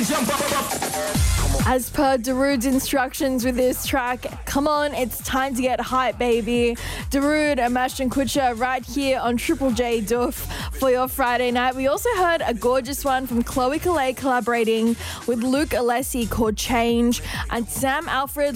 As per Darude's instructions with this track, come on, it's time to get hype, baby. Darude and Ashton Kutcher right here on Triple J Doof for your Friday night. We also heard a gorgeous one from Chloe Calais collaborating with Luke Alessi called Change, and Sam Alfred